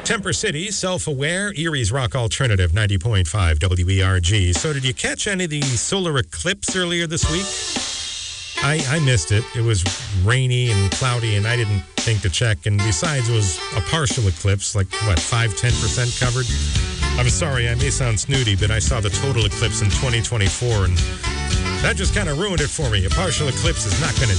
Temper City, Self-Aware, Erie's Rock Alternative, 90.5 WERG. So did you catch any of the solar eclipse earlier this week? I missed it. It was rainy and cloudy, and I didn't think to check. And besides, it was a partial eclipse, like, 5-10% covered? I'm sorry, I may sound snooty, but I saw the total eclipse in 2024, and that just kind of ruined it for me. A partial eclipse is not going to